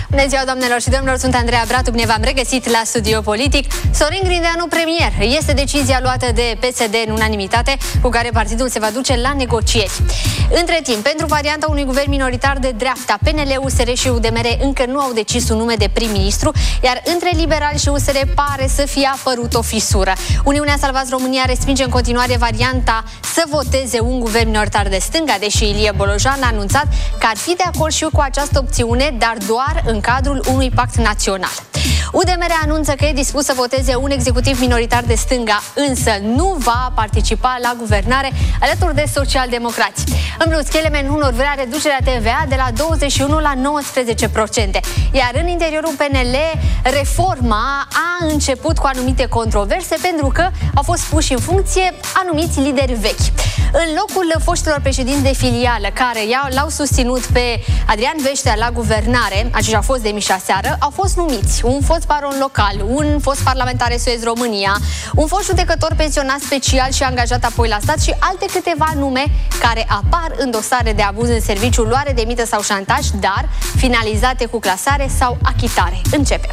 Bună ziua, doamnelor și domnilor, sunt Andreea Bratu, bine v-am regăsit la Studio Politic. Sorin Grindeanu premier. Este decizia luată de PSD în unanimitate, cu care partidul se va duce la negocieri. Între timp, pentru varianta unui guvern minoritar de dreapta, PNL, USR și UDMR încă nu au decis un nume de prim-ministru, iar între liberali și USR pare să fie apărut o fisură. Uniunea Salvați România respinge în continuare varianta să voteze un guvern minoritar de stânga, deși Ilie Bolojan a anunțat că ar fi de acord și cu această opțiune, dar doar în cadrul unui pact național. UDMR anunță că e dispus să voteze un executiv minoritar de stânga, însă nu va participa la guvernare alături de socialdemocrați. În plus, Kelemen Hunor vrea reducerea TVA de la 21 la 19%. Iar în interiorul PNL, reforma a început cu anumite controverse pentru că au fost puși în funcție anumiți lideri vechi. În locul foștilor președinți de filială care l-au susținut pe Adrian Veștea la guvernare, aceștia au fost demiși aseară, au fost numiți un fost baron local, un fost parlamentar SOS România, un fost judecător pensionat special și angajat apoi la stat și alte câteva nume care apar în dosare de abuz în serviciu, luare de mită sau șantaj, dar finalizate cu clasare sau achitare. Începem!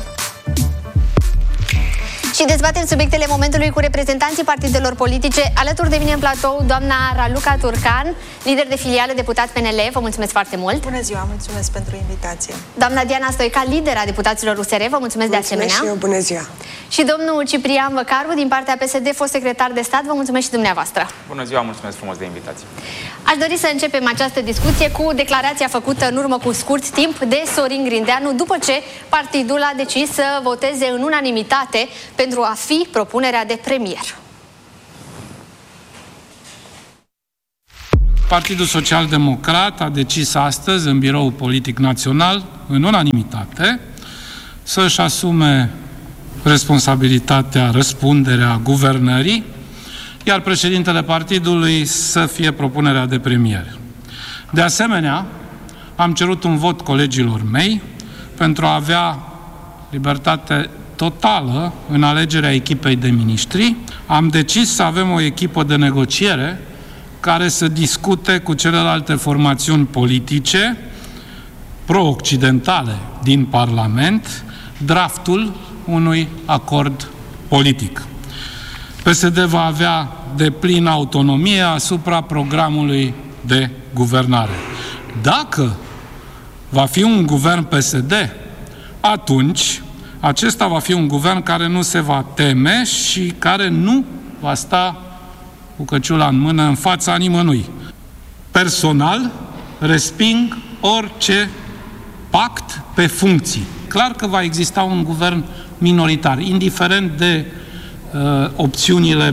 Și dezbatem subiectele momentului cu reprezentanții partidelor politice. Alături de mine în platou, doamna Raluca Turcan, lider de filială, deputat PNL. Vă mulțumesc foarte mult. Bună ziua, mulțumesc pentru invitație. Doamna Diana Stoica, lidera deputaților USR. Vă mulțumesc de asemenea. Și eu, bună ziua. Și domnul Ciprian Văcaru, din partea PSD, fost secretar de stat. Vă mulțumesc și dumneavoastră. Bună ziua, mulțumesc frumos de invitație. Aș dori să începem această discuție cu declarația făcută în urmă cu scurt timp de Sorin Grindeanu, după ce partidul a decis să voteze în unanimitate pentru a fi propunerea de premier. Partidul Social-Democrat a decis astăzi, în Biroul Politic Național, în unanimitate, să-și asume responsabilitatea, răspunderea guvernării, iar președintele partidului să fie propunerea de premier. De asemenea, am cerut un vot colegilor mei pentru a avea libertate totală în alegerea echipei de miniștri. Am decis să avem o echipă de negociere care să discute cu celelalte formațiuni politice pro-occidentale din Parlament draftul unui acord politic. PSD va avea deplină autonomie asupra programului de guvernare. Dacă va fi un guvern PSD, atunci acesta va fi un guvern care nu se va teme și care nu va sta cu căciula în mână în fața nimănui. Personal, resping orice pact pe funcții. Clar că va exista un guvern minoritar, indiferent de opțiunile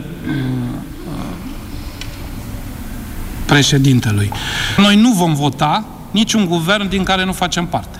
președintelui. Noi nu vom vota niciun guvern din care nu facem parte.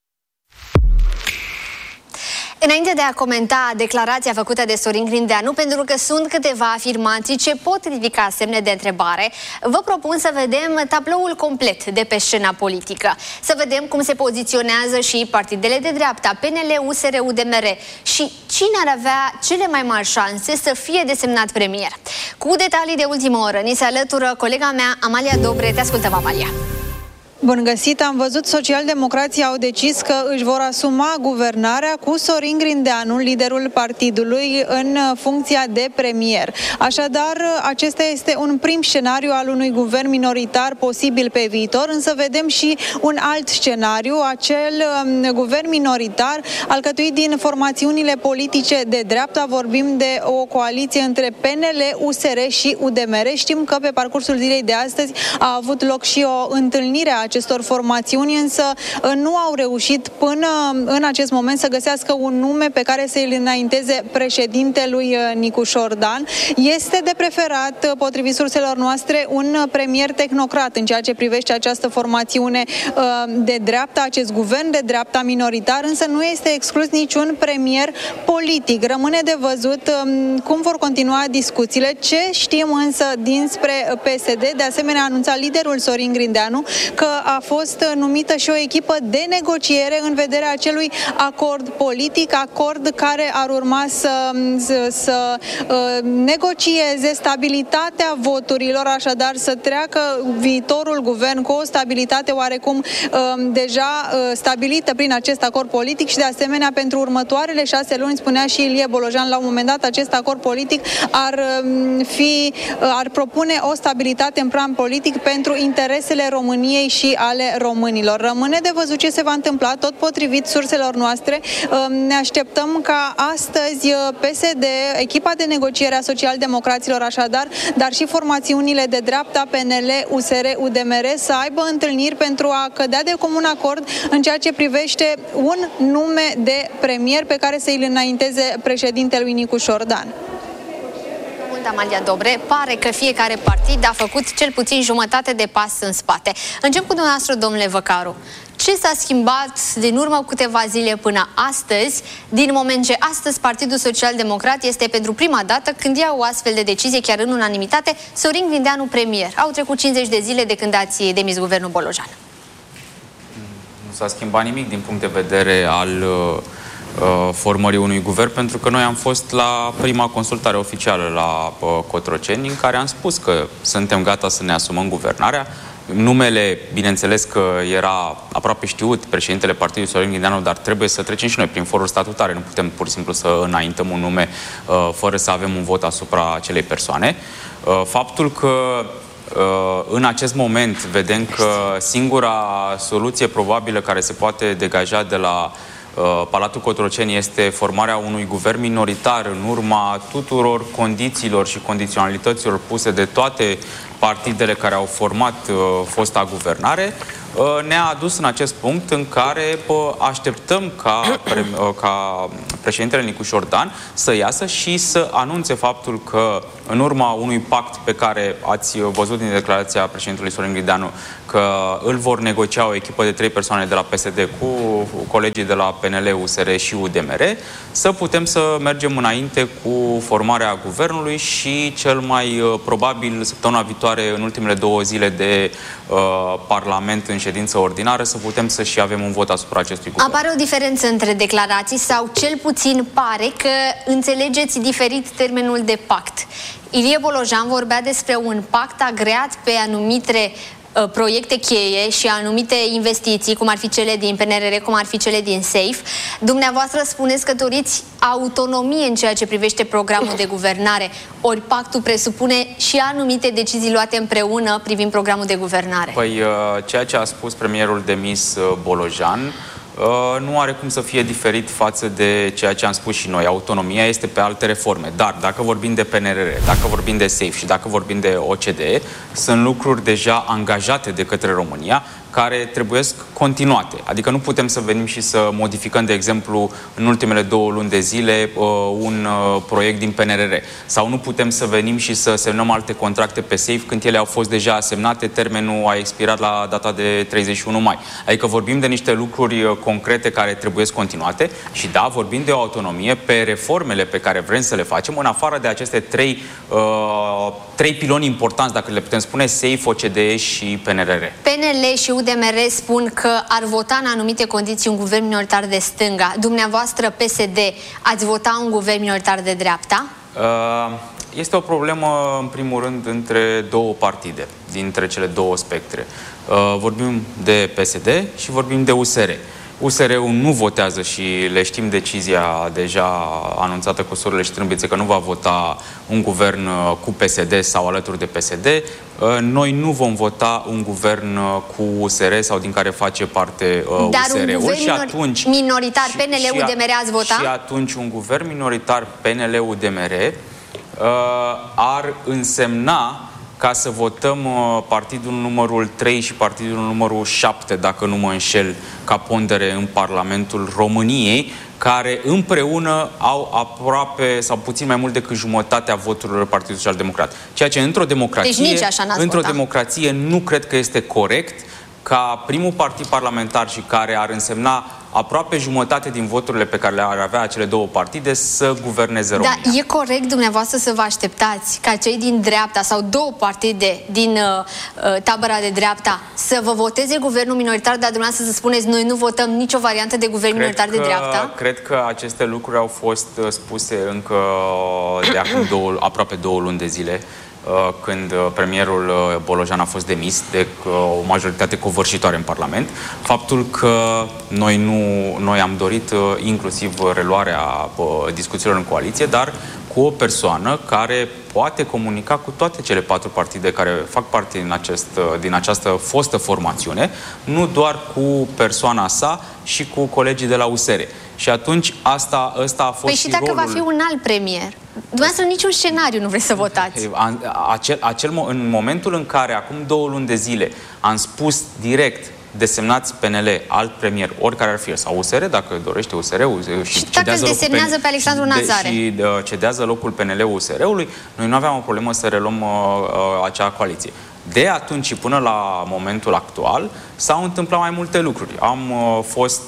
Înainte de a comenta declarația făcută de Sorin Grindeanu, pentru că sunt câteva afirmații ce pot ridica semne de întrebare, vă propun să vedem tabloul complet de pe scena politică. Să vedem cum se poziționează și partidele de dreapta, PNL, USR, UDMR și cine ar avea cele mai mari șanse să fie desemnat premier. Cu detalii de ultimă oră, ni se alătură colega mea, Amalia Dobre. Te ascultăm, Amalia. Bun găsit! Am văzut, socialdemocrații au decis că își vor asuma guvernarea cu Sorin Grindeanu, liderul partidului, în funcția de premier. Așadar, acesta este un prim scenariu al unui guvern minoritar posibil pe viitor, însă vedem și un alt scenariu, acel guvern minoritar alcătuit din formațiunile politice de dreapta. Vorbim de o coaliție între PNL, USR și UDMR. Știm că pe parcursul zilei de astăzi a avut loc și o întâlnire a acestor formațiuni, însă nu au reușit până în acest moment să găsească un nume pe care să îl înainteze președintelui Nicușor Dan. Este de preferat, potrivit surselor noastre, un premier tehnocrat în ceea ce privește această formațiune de dreapta, acest guvern de dreapta minoritar, însă nu este exclus niciun premier politic. Rămâne de văzut cum vor continua discuțiile. Ce știm însă dinspre PSD, de asemenea a anunțat liderul Sorin Grindeanu că a fost numită și o echipă de negociere în vederea acelui acord politic, acord care ar urma să negocieze stabilitatea voturilor, așadar să treacă viitorul guvern cu o stabilitate oarecum deja stabilită prin acest acord politic și de asemenea pentru următoarele 6 luni, spunea și Ilie Bolojan la un moment dat, acest acord politic ar propune o stabilitate în plan politic pentru interesele României și ale românilor. Rămâne de văzut ce se va întâmpla, tot potrivit surselor noastre. Ne așteptăm ca astăzi PSD, echipa de negociere a socialdemocraților așadar, dar și formațiunile de dreapta, PNL, USR, UDMR, să aibă întâlniri pentru a cădea de comun acord în ceea ce privește un nume de premier pe care să îl înainteze președintele Nicu Șordan. Amalia Dobre, pare că fiecare partid a făcut cel puțin jumătate de pas în spate. Încep cu dumneavoastră, domnule Văcaru. Ce s-a schimbat din urmă cu câteva zile până astăzi, din moment ce astăzi Partidul Social Democrat este pentru prima dată când ia o astfel de decizie, chiar în unanimitate, Sorin Grindeanu premier? Au trecut 50 de zile de când ați demis guvernul Bolojan. Nu s-a schimbat nimic din punct de vedere al formării unui guvern, pentru că noi am fost la prima consultare oficială la Cotroceni, în care am spus că suntem gata să ne asumăm guvernarea. Numele, bineînțeles că era aproape știut, președintele Partidului Sorin Grindeanu, dar trebuie să trecem și noi prin foruri statutare. Nu putem pur și simplu să înaintăm un nume fără să avem un vot asupra acelei persoane. Faptul că în acest moment vedem că singura soluție probabilă care se poate degaja de la Palatul Cotroceni este formarea unui guvern minoritar în urma tuturor condițiilor și condiționalităților puse de toate partidele care au format fosta guvernare, ne-a adus în acest punct în care așteptăm ca președintele Nicu Șordan să iasă și să anunțe faptul că în urma unui pact pe care ați văzut din declarația președintelui Sorin Grindeanu, că îl vor negocia o echipă de 3 persoane de la PSD cu colegii de la PNL, USR și UDMR, să putem să mergem înainte cu formarea guvernului și cel mai probabil săptămâna viitoare, în ultimele 2 zile de Parlament în ședință ordinară, să putem să și avem un vot asupra acestui guvern. Apare o diferență între declarații sau cel puțin pare că înțelegeți diferit termenul de pact. Ilie Bolojan vorbea despre un pact agreat pe anumite proiecte cheie și anumite investiții, cum ar fi cele din PNRR, cum ar fi cele din SAFE. Dumneavoastră spuneți că doriți autonomie în ceea ce privește programul de guvernare, ori pactul presupune și anumite decizii luate împreună privind programul de guvernare. Păi, ceea ce a spus premierul demis Bolojan nu are cum să fie diferit față de ceea ce am spus și noi. Autonomia este pe alte reforme. Dar dacă vorbim de PNRR, dacă vorbim de SAFE și dacă vorbim de OCDE, sunt lucruri deja angajate de către România, care trebuiesc continuate. Adică nu putem să venim și să modificăm, de exemplu, în ultimele 2 luni de zile un proiect din PNRR. Sau nu putem să venim și să semnăm alte contracte pe SAFE când ele au fost deja semnate, termenul a expirat la data de 31 mai. Adică vorbim de niște lucruri concrete care trebuie continuate și da, vorbim de o autonomie pe reformele pe care vrem să le facem, în afară de aceste 3 piloni importanți, dacă le putem spune, SAFE, OCDE și PNRR. PNL și UDMR spun că ar vota în anumite condiții un guvern minoritar de stânga. Dumneavoastră, PSD, ați vota un guvern minoritar de dreapta? Este o problemă, în primul rând, între 2 partide, dintre cele 2 spectre. Vorbim de PSD și vorbim de USR. USR-ul nu votează și le știm decizia deja anunțată cu surle și trâmbițe că nu va vota un guvern cu PSD sau alături de PSD. Noi nu vom vota un guvern cu USR sau din care face parte USR-ul. Dar un guvern minoritar PNL-UDMR ați vota? Și atunci un guvern minoritar PNL-UDMR ar însemna ca să votăm partidul numărul 3 și partidul numărul 7, dacă nu mă înșel, ca pondere în Parlamentul României, care împreună au aproape sau puțin mai mult decât jumătatea voturilor Partidului Social Democrat. Ceea ce într-o democrație, deci nici așa n-ați democrație nu cred că este corect ca primul partid parlamentar și care ar însemna aproape jumătate din voturile pe care le-ar avea acele două partide să guverneze România. Da, e corect dumneavoastră să vă așteptați ca cei din dreapta sau două partide din tabăra de dreapta să vă voteze guvernul minoritar, dar dumneavoastră să spuneți noi nu votăm nicio variantă de guvern minoritar de dreapta? Cred că aceste lucruri au fost spuse încă de acum aproape 2 luni de zile, când premierul Bolojan a fost demis de o majoritate covârșitoare în Parlament. Faptul că noi am dorit inclusiv reluarea discuțiilor în coaliție, dar cu o persoană care poate comunica cu toate cele 4 partide care fac parte din această fostă formațiune, nu doar cu persoana sa și cu colegii de la USR. Și atunci ăsta a fost și dacă rolul. Va fi un alt premier? Dumneavoastră niciun scenariu nu vreți să votați. În momentul în care, acum 2 luni de zile, am spus direct desemnați PNL alt premier, oricare ar fi, sau USR, dacă dorește USR-ul, și dacă îl desemnează pe Alexandru Nazare și cedează locul PNL-ul USR-ului, noi nu aveam o problemă să reluăm acea coaliție. De atunci și până la momentul actual s-au întâmplat mai multe lucruri. Am fost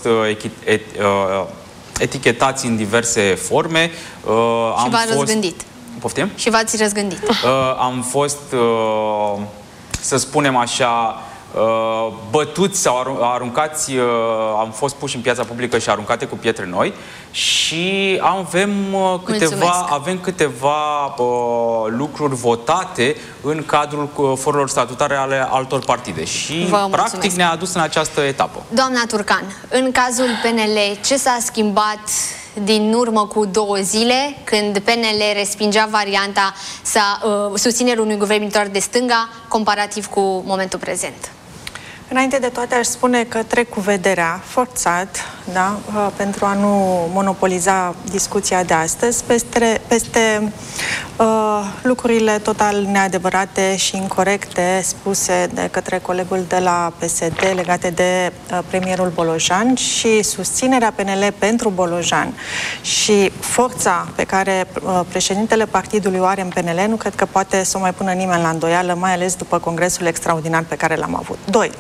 etichetați în diverse forme. Și v-ați răzgândit. Poftim? Și v-ați răzgândit. Am fost, să spunem așa, bătuți sau aruncați, am fost puși în piața publică și aruncate cu pietre noi și avem câteva lucruri votate în cadrul forurilor statutare ale altor partide și practic ne-a adus în această etapă. Doamna Turcan, în cazul PNL, ce s-a schimbat din urmă cu 2 zile, când PNL respingea varianta susținerea unui guvern militar de stânga, comparativ cu momentul prezent? Înainte de toate, aș spune că trec cu vederea, forțat, da, pentru a nu monopoliza discuția de astăzi, peste lucrurile total neadevărate și incorrecte spuse de către colegul de la PSD legate de premierul Bolojan și susținerea PNL pentru Bolojan și forța pe care președintele partidului o are în PNL, nu cred că poate să o mai pună nimeni la îndoială, mai ales după congresul extraordinar pe care l-am avut. 2.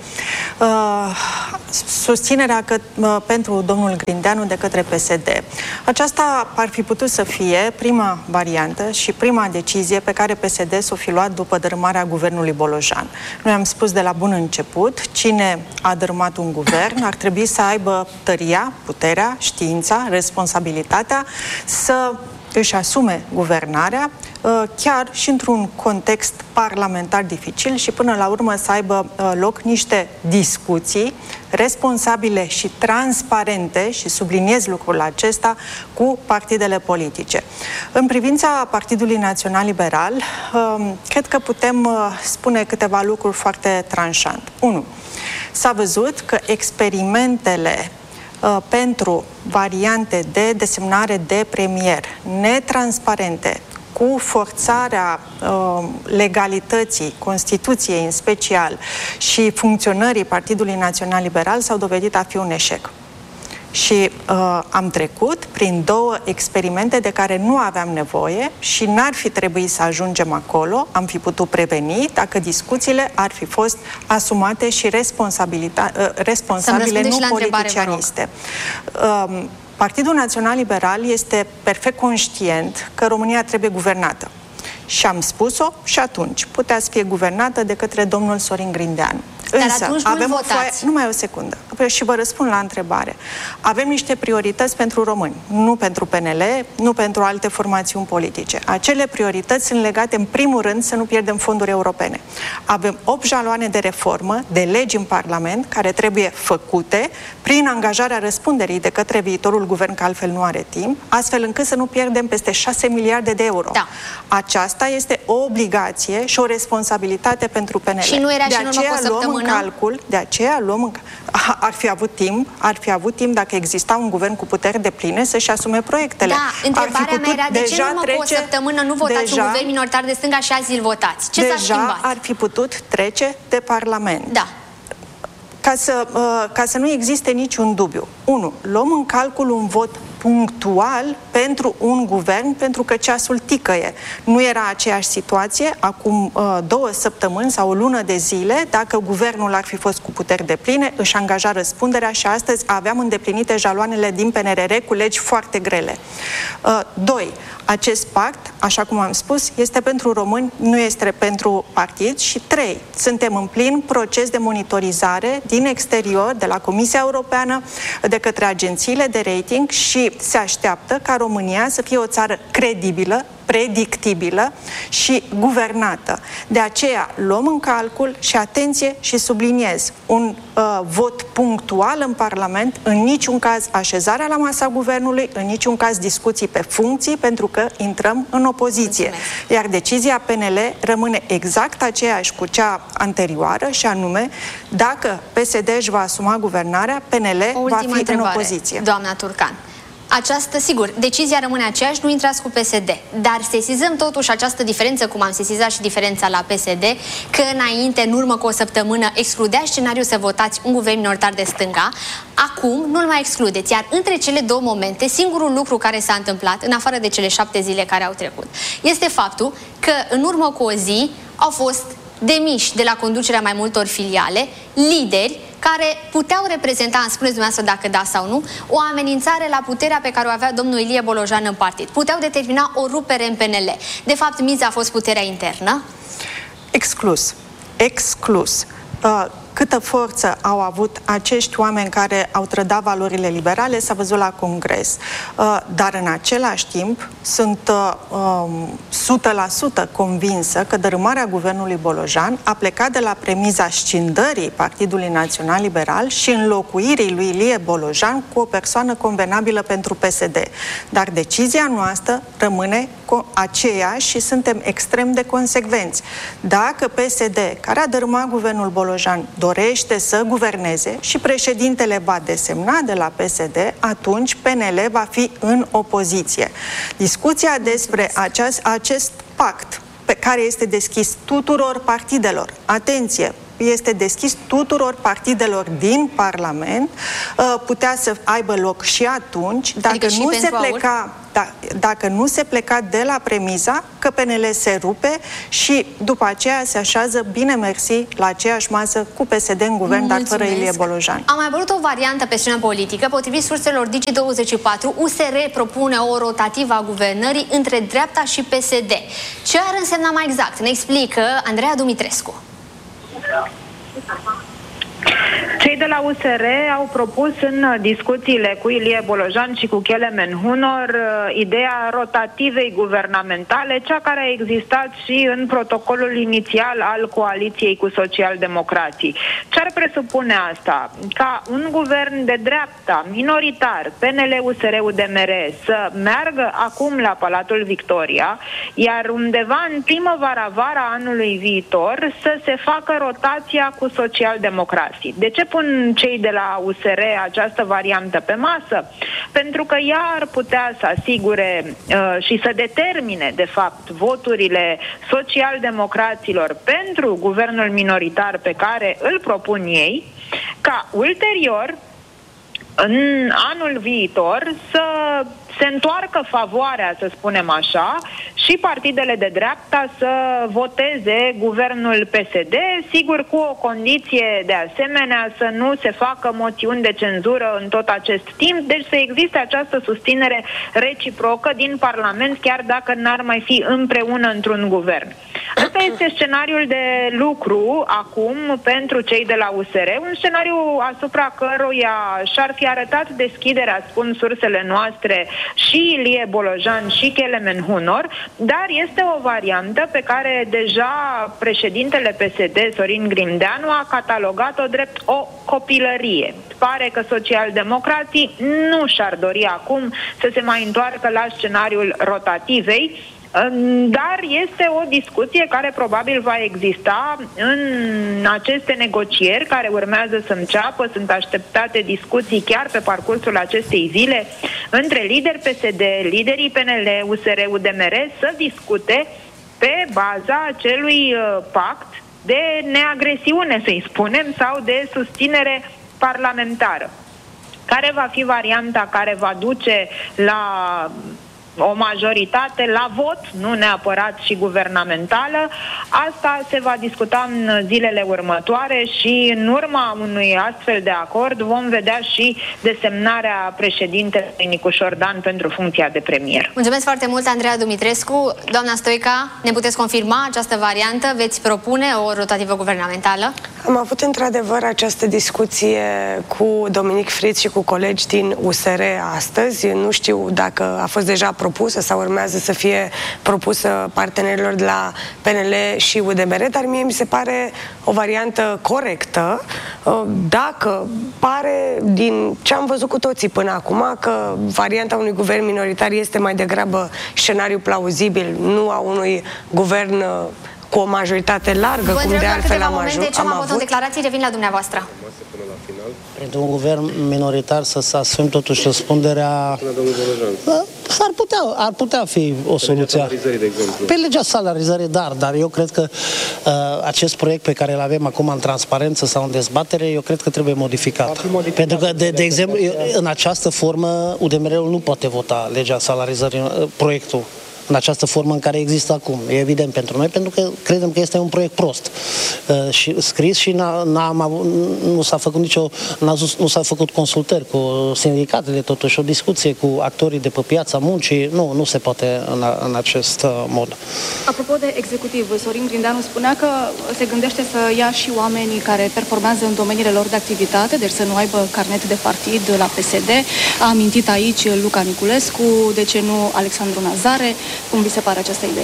Susținerea pentru domnul Grindeanu de către PSD. Aceasta ar fi putut să fie prima variantă și prima decizie pe care PSD s-o fi luat după dărâmarea guvernului Bolojan. Noi am spus de la bun început, cine a dărâmat un guvern ar trebui să aibă tăria, puterea, știința, responsabilitatea să își asume guvernarea, chiar și într-un context parlamentar dificil și până la urmă să aibă loc niște discuții responsabile și transparente, și subliniez lucrul acesta, cu partidele politice. În privința Partidului Național Liberal, cred că putem spune câteva lucruri foarte tranșant. 1. S-a văzut că experimentele pentru variante de desemnare de premier netransparente, cu forțarea legalității, Constituției în special și funcționării Partidului Național Liberal s-au dovedit a fi un eșec. Și am trecut prin 2 experimente de care nu aveam nevoie și n-ar fi trebuit să ajungem acolo, am fi putut preveni dacă discuțiile ar fi fost asumate și responsabile, nu politicianiste. Partidul Național Liberal este perfect conștient că România trebuie guvernată. Și am spus-o și atunci putea să fie guvernată de către domnul Sorin Grindeanu. Dar însă, atunci avem o foaie... Numai o secundă. Și vă răspund la întrebare. Avem niște priorități pentru români, nu pentru PNL, nu pentru alte formațiuni politice. Acele priorități sunt legate, în primul rând, să nu pierdem fonduri europene. Avem 8 jaloane de reformă, de legi în Parlament, care trebuie făcute prin angajarea răspunderii de către viitorul guvern, că altfel nu are timp, astfel încât să nu pierdem peste 6 miliarde de euro. Da. Aceasta este o obligație și o responsabilitate pentru PNL. Și nu era și în urmă cu o săptămână? De aceea luăm ar fi avut timp dacă exista un guvern cu puteri depline să-și asume proiectele. Da, întrebarea mea era de ce în urmă cu o săptămână nu votați un guvern minoritar de stânga și azi îl votați? Ce s-a schimbat? Ar fi putut trece de Parlament. Da. Ca să nu existe niciun dubiu. 1. Luăm în calcul un vot punctual pentru un guvern, pentru că ceasul ticăie. Nu era aceeași situație acum 2 săptămâni sau o lună de zile, dacă guvernul ar fi fost cu puteri depline, își angaja răspunderea și astăzi aveam îndeplinite jaloanele din PNRR cu legi foarte grele. 2. Acest pact, așa cum am spus, este pentru români, nu este pentru partid. Și 3. Suntem în plin proces de monitorizare din exterior, de la Comisia Europeană, de către agențiile de rating și se așteaptă ca România să fie o țară credibilă, predictibilă și guvernată. De aceea luăm în calcul și atenție și subliniez un vot punctual în Parlament, în niciun caz așezarea la masa guvernului, în niciun caz discuții pe funcții, pentru că intrăm în opoziție. Mulțumesc. Iar decizia PNL rămâne exact aceeași cu cea anterioară și anume, dacă PSD își va asuma guvernarea, PNL va fi în opoziție. Doamna Turcan. Sigur, decizia rămâne aceeași, nu intrați cu PSD, dar sesizăm totuși această diferență, cum am sesizat și diferența la PSD, că înainte, în urmă cu o săptămână, excludea scenariul să votați un guvern minoritar de stânga, acum nu-l mai excludeți, iar între cele două momente, singurul lucru care s-a întâmplat, în afară de cele 7 zile care au trecut, este faptul că în urmă cu o zi au fost demiși de la conducerea mai multor filiale, lideri care puteau reprezenta, îmi spuneți dumneavoastră dacă da sau nu, o amenințare la puterea pe care o avea domnul Ilie Bolojan în partid. Puteau determina o rupere în PNL. De fapt, miza a fost puterea internă? Exclus. Exclus. Câtă forță au avut acești oameni care au trădat valorile liberale s-a văzut la Congres. Dar în același timp sunt 100% convinsă că dărâmarea guvernului Bolojan a plecat de la premiza scindării Partidului Național Liberal și înlocuirii lui Ilie Bolojan cu o persoană convenabilă pentru PSD. Dar decizia noastră rămâne aceeași și suntem extrem de consecvenți. Dacă PSD, care a dărâmat guvernul Bolojan, dorește să guverneze și președintele va desemna de la PSD, atunci PNL va fi în opoziție. Discuția despre acest pact pe care este deschis tuturor partidelor, atenție, este deschis tuturor partidelor din Parlament, putea să aibă loc și atunci, dacă nu se pleca de la premiza că PNL se rupe și după aceea se așează, bine mersi, la aceeași masă cu PSD în guvern, dar fără Ilie Bolojan. A mai apărut o variantă pe scena politică. Potrivit surselor Digi24, USR propune o rotativă a guvernării între dreapta și PSD. Ce ar însemna mai exact? Ne explică Andreea Dumitrescu. Cei de la USR au propus în discuțiile cu Ilie Bolojan și cu Kelemen Hunor ideea rotativei guvernamentale, cea care a existat și în protocolul inițial al coaliției cu socialdemocrații. Ce ar presupune asta? Ca un guvern de dreapta, minoritar, PNL, USR, UDMR, să meargă acum la Palatul Victoria, iar undeva în primăvara-vara anului viitor să se facă rotația cu socialdemocrații. De ce pun cei de la USR această variantă pe masă? Pentru că ea ar putea să asigure și să determine, de fapt, voturile socialdemocraților pentru guvernul minoritar pe care îl propun ei, ca ulterior, în anul viitor, să se întoarcă favoarea, să spunem așa, și partidele de dreapta să voteze guvernul PSD, sigur cu o condiție de asemenea să nu se facă moțiuni de cenzură în tot acest timp, deci să existe această susținere reciprocă din Parlament, chiar dacă n-ar mai fi împreună într-un guvern. Asta este scenariul de lucru acum pentru cei de la USR, un scenariu asupra căruia și-ar fi arătat deschiderea, spun sursele noastre, și Ilie Bolojan și Kelemen Hunor, dar este o variantă pe care deja președintele PSD, Sorin Grindeanu, a catalogat-o drept o copilărie. Pare că socialdemocrații nu și-ar dori acum să se mai întoarcă la scenariul rotativei, dar este o discuție care probabil va exista în aceste negocieri care urmează să înceapă. Sunt așteptate discuții chiar pe parcursul acestei zile între lideri PSD, liderii PNL, USR, UDMR să discute pe baza acelui pact de neagresiune, să-i spunem, sau de susținere parlamentară. care va fi varianta care va duce la o majoritate la vot, nu neapărat și guvernamentală. Asta se va discuta în zilele următoare și în urma unui astfel de acord vom vedea și desemnarea președintelui Nicușor Dan pentru funcția de premier. Mulțumesc foarte mult, Andreea Dumitrescu. Doamna Stoica, ne puteți confirma această variantă? Veți propune o rotativă guvernamentală? Am avut într-adevăr această discuție cu Dominic Fritz și cu colegi din USR astăzi. Nu știu dacă a fost deja propusă sau urmează să fie propusă partenerilor de la PNL și UDMR, dar mie mi se pare o variantă corectă. Dacă pare, din ce am văzut cu toții până acum, că varianta unui guvern minoritar este mai degrabă scenariu plauzibil, nu a unui guvern cu o majoritate largă, cum de altfel am avut. Declarații, revin la dumneavoastră. Pentru un guvern minoritar să asumi totuși răspunderea, ar putea fi o soluție. Pe legea salarizării, dar eu cred că acest proiect pe care îl avem acum în transparență sau în dezbatere, eu cred că trebuie modificat. Pentru că, de exemplu, în această formă, UDMR-ul nu poate vota legea salarizării, proiectul, în această formă în care există acum. E evident pentru noi, pentru că credem că este un proiect prost și scris și nu s-a făcut consultări cu sindicatele, totuși o discuție cu actorii de pe piața muncii. Nu se poate în acest mod. Apropo de executiv, Sorin Grindeanu spunea că se gândește să ia și oamenii care performează în domeniile lor de activitate, deci să nu aibă carnet de partid la PSD. A amintit aici Luca Niculescu, de ce nu Alexandru Nazare. Cum vi se pare această idee?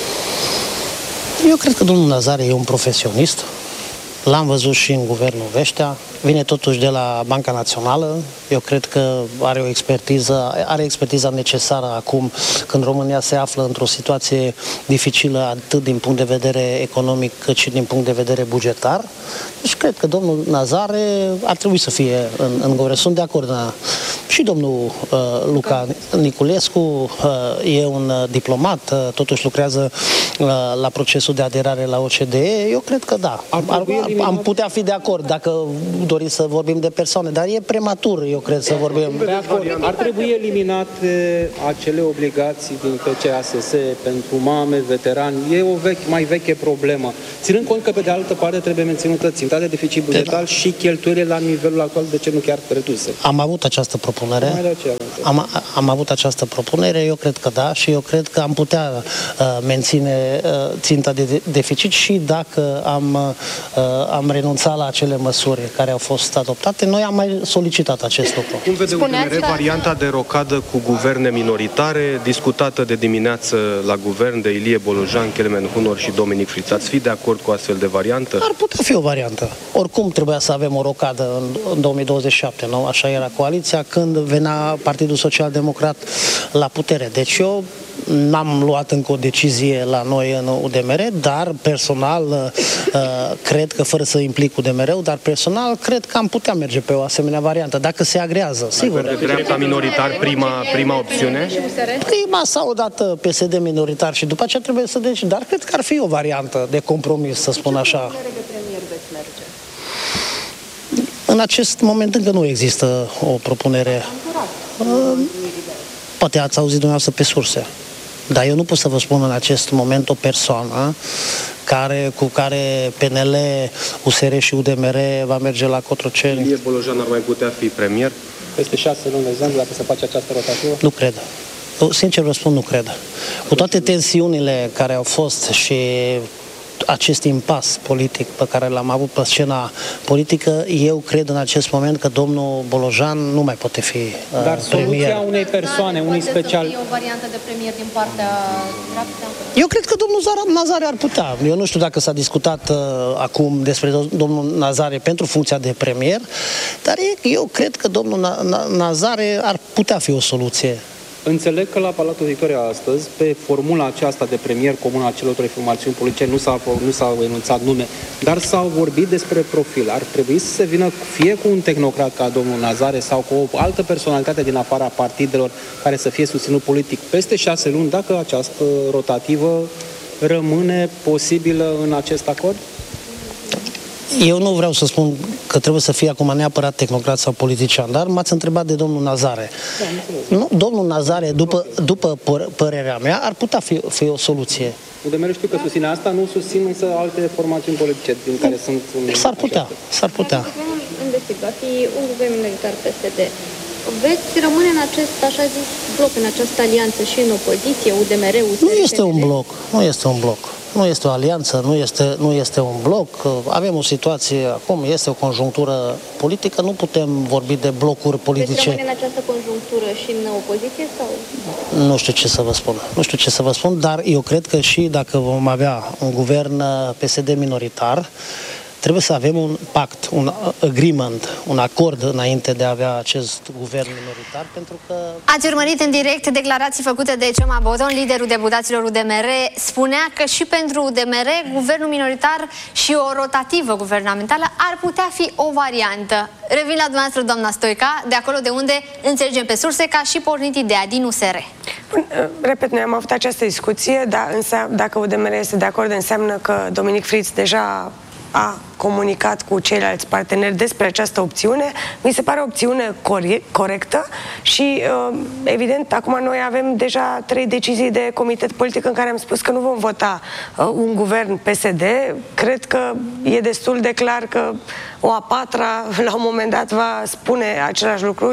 Eu cred că domnul Nazare e un profesionist. L-am văzut și în guvernul Veștea. Vine totuși de la Banca Națională. Eu cred că are expertiza necesară acum, când România se află într-o situație dificilă, atât din punct de vedere economic, cât și din punct de vedere bugetar. Deci cred că domnul Nazare ar trebui să fie în guvern. Sunt de acord. Și domnul Luca Niculescu e un diplomat, totuși lucrează la procesul de aderare la OCDE. Eu cred că da. Am putea fi de acord dacă doriți să vorbim de persoane, dar e prematur, eu cred, să vorbim. De acord. Ar trebui eliminate acele obligații din PCASS pentru mame, veterani. E o mai veche problemă. Ținând cont că, pe de altă parte, trebuie menținută ținta de deficit bugetar și cheltuielile la nivelul actual, de ce nu chiar reduse? Am avut această propunere. Am avut această propunere, eu cred că da, și eu cred că am putea menține ținta de deficit și dacă am renunțat la acele măsuri care au fost adoptate. Noi am mai solicitat acest lucru. Cum vede UDMR varianta de rocadă cu guverne minoritare, discutată de dimineață la guvern de Ilie Bolojan, Kelemen Hunor și Dominic Fritz? Ați fi de acord cu astfel de variantă? Ar putea fi o variantă. Oricum trebuia să avem o rocadă în 2027, nu? Așa era coaliția când venea Partidul Social Democrat la putere. Deci eu n-am luat încă o decizie la noi în UDMR, dar personal cred că, fără să implic UDMR-ul, dar personal cred că am putea merge pe o asemenea variantă, dacă se agrează, sigur. De dreapta minoritar, prima opțiune? Prima s-a odată PSD minoritar și după aceea trebuie să deci, dar cred că ar fi o variantă de compromis, să spun așa. În acest moment încă nu există o propunere. Poate ați auzit dumneavoastră pe surse. Dar eu nu pot să vă spun în acest moment o persoană cu care PNL, USR și UDMR va merge la Cotroceni. Ilie Bolojan ar mai putea fi premier? Peste 6 luni, de exemplu, dacă se face această rotativă? Nu cred. Sincer vă spun, nu cred. Cu toate tensiunile care au fost și acest impas politic pe care l-am avut pe scena politică, eu cred în acest moment că domnul Bolojan nu mai poate fi Dar soluția unei persoane, unui special... E o variantă de premier din partea dreapta? Eu cred că domnul Nazare ar putea. Eu nu știu dacă s-a discutat acum despre domnul Nazare pentru funcția de premier, dar eu cred că domnul Nazare ar putea fi o soluție. Înțeleg că la Palatul Victoria astăzi, pe formula aceasta de premier comun a celor trei formațiuni politice, nu s-au enunțat nume, dar s-au vorbit despre profil. Ar trebui să se vină fie cu un tehnocrat ca domnul Nazare sau cu o altă personalitate din afara partidelor care să fie susținut politic peste 6 luni, dacă această rotativă rămâne posibilă în acest acord? Eu nu vreau să spun că trebuie să fie acum neapărat tehnocrat sau politician, dar m-ați întrebat de domnul Nazare. Nu, domnul Nazare, după părerea mea, ar putea fi o soluție. UDMR știu că susține asta, nu susțin însă alte formațiuni politice din care sunt... S-ar putea. Guvernul investit va fi un guvern minoritar PSD. Veți rămâne în acest, așa zis, bloc, în această alianță și în opoziție, UDMR, USR, Nu este un bloc, nu este un bloc. Nu este o alianță, nu este un bloc. Avem o situație acum, este o conjunctură politică, nu putem vorbi de blocuri politice. Veți rămâne în această conjunctură și în opoziție sau? Nu știu ce să vă spun. Nu știu ce să vă spun, dar eu cred că și dacă vom avea un guvern PSD minoritar, trebuie să avem un pact, un agreement, un acord înainte de a avea acest guvern minoritar, pentru că... Ați urmărit în direct declarații făcute de Cioma Bodon, liderul deputaților UDMR. Spunea că și pentru UDMR, guvernul minoritar și o rotativă guvernamentală ar putea fi o variantă. Revin la dumneavoastră, doamna Stoica, de acolo de unde înțelegem pe surse că a și pornit ideea din USR. Repet, noi am avut această discuție, dar dacă UDMR este de acord, înseamnă că Dominic Fritz deja a comunicat cu ceilalți parteneri despre această opțiune. Mi se pare o opțiune corectă și, evident, acum noi avem deja 3 decizii de comitet politic în care am spus că nu vom vota un guvern PSD. Cred că e destul de clar că o a patra, la un moment dat, va spune același lucru.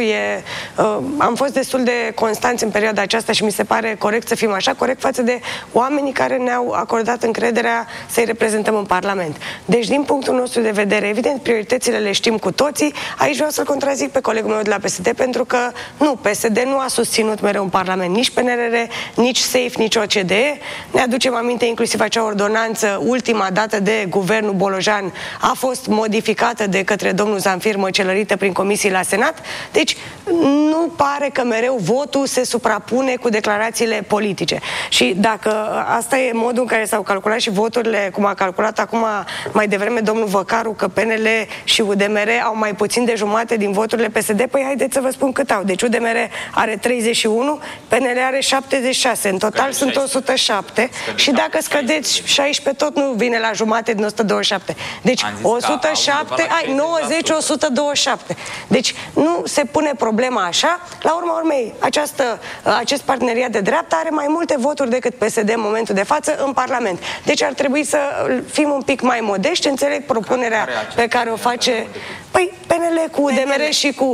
Am fost destul de constanți în perioada aceasta și mi se pare corect să fim așa, corect față de oamenii care ne-au acordat încrederea să-i reprezentăm în Parlament. Deci, din punctul nostru de vedere, evident, prioritățile le știm cu toții. Aici vreau să-l contrazic pe colegul meu de la PSD, pentru că nu, PSD nu a susținut mereu în Parlament nici PNRR, nici SAFE, nici OCDE. Ne aducem aminte inclusiv acea ordonanță, ultima dată de guvernul Bolojan, a fost modificată de către domnul Zamfir, măcelărită prin comisii la Senat. Deci, nu pare că mereu votul se suprapune cu declarațiile politice. Și dacă asta e modul în care s-au calculat și voturile, cum a calculat acum mai devreme domnul Văcaru, că PNL și UDMR au mai puțin de jumate din voturile PSD, păi haideți să vă spun cât au. Deci UDMR are 31, PNL are 76, în total sunt 107 și dacă scădeți 16 tot nu vine la jumate din 127. Deci 107, 90, 127. Deci nu se pune problema așa. La urma urmei, acest parteneriat de dreapta are mai multe voturi decât PSD în momentul de față în Parlament. Deci ar trebui să fim un pic mai modești. Înțeleg propunerea pe care o face... Păi, PNL cu UDMR și cu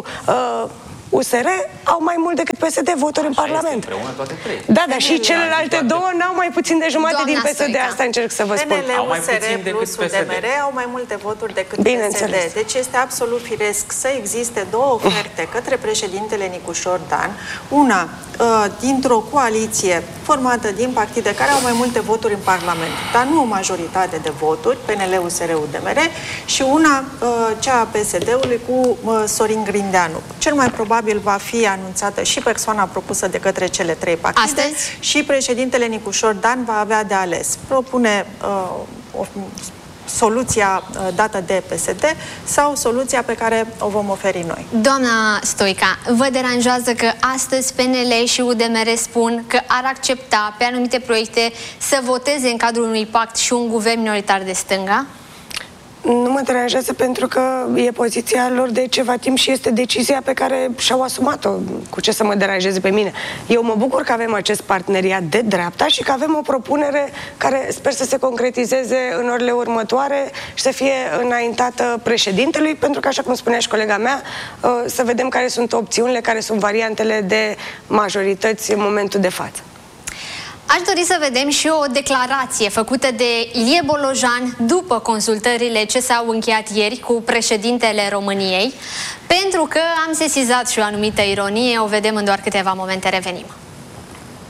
USR au mai mult decât PSD voturi în Parlament. Da, dar și celelalte două n-au mai puțin de jumate din PSD, asta încerc să vă spun. PNL, USR plus UDMR au mai multe voturi decât PSD. Deci este absolut firesc să existe două oferte către președintele Nicușor Dan, una dintr-o coaliție formată din partide care au mai multe voturi în Parlament, dar nu o majoritate de voturi, PNL, USR, UDMR, și una, cea a PSD-ului cu Sorin Grindeanu. Cel mai probabil va fi anunțată și persoana propusă de către cele 3 partide. Astăzi? Și președintele Nicușor Dan va avea de ales. Propune soluția dată de PSD sau soluția pe care o vom oferi noi. Doamna Stoica, vă deranjează că astăzi PNL și UDMR spun că ar accepta pe anumite proiecte să voteze în cadrul unui pact și un guvern minoritar de stânga? Nu mă deranjează pentru că e poziția lor de ceva timp și este decizia pe care și-au asumat-o. Cu ce să mă deranjeze pe mine? Eu mă bucur că avem acest parteneriat de dreapta și că avem o propunere care sper să se concretizeze în orele următoare și să fie înaintată președintelui, pentru că, așa cum spunea și colega mea, să vedem care sunt opțiunile, care sunt variantele de majorități în momentul de față. Aș dori să vedem și o declarație făcută de Ilie Bolojan după consultările ce s-au încheiat ieri cu președintele României, pentru că am sesizat și o anumită ironie, o vedem în doar câteva momente, revenim.